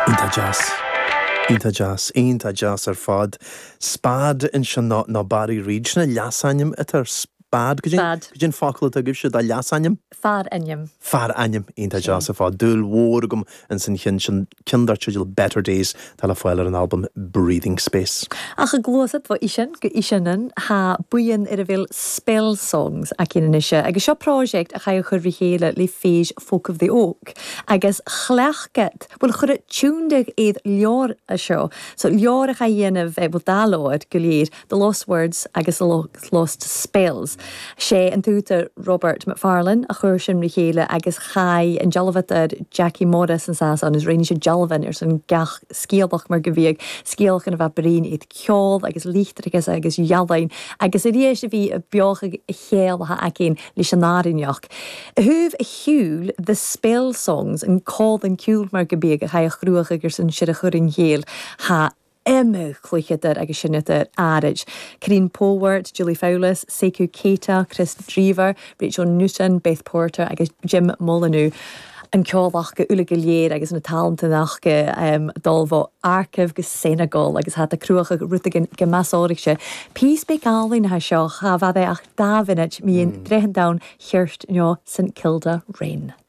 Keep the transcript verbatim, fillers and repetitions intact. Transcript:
Ínta jazz. Ínta jazz. Ínta jazz ar fad. Spad in sin ná ná Barry Reid na leasainim itar spad. Spad. Gyn ffocl a gyf sydd a leasainim? Far enyim. Far anim Ínta jazz ar fad. Dúl wórgum yn sy'n chyn sy'n cyndar chydil Better Days tal a ffoel ar an album Breathing Space. Ach y glwysad fo isyn, go isynyn, ha bwyn ir y fel spell songs ac un yn isio. Ag isio prosiect a chai chyrfi hele le feige Folk of the Oak. Ag as chlechget, wel chyrre tunedig eid lior a sio. So lior a chai un of e wel daloed gylir, The Lost Words ag as the Lost Spells. She yn tŵter Robert McFarlane a chwyr sy'n rhywle ag as chai yn jalfad ar Jackie Morris yn sas on is rhaid eisiau jalfan ar sy'n gach sgielbach mar gyfiag sgielch yn y fa brin eid ciol ag as lichtrigus ag as ialain ag as ydi eisiau fi y bioch ag chiel ha ac un lisionarin ioch. Hwf y hiwl The Spell Songs yn codd yn ciwl mar gyfiag a chai a chrwach ag as yn siarach yn hiel ha Emma chluichetar agus sinnetar arage. Careen Polwart, Julie Fowlis, Sekou Keita, Chris Drever, Rachel Newton, Beth Porter agus Jim Molyneux. An ceolach go ula go léir agus na talantanach go um, dulbh arcah go Senegal agus hat a cruach a ruta go masáric se. Pís be gálainn na seo cha bhad é ach dávinit míon drehan down cheirst neo St Kilda Rain.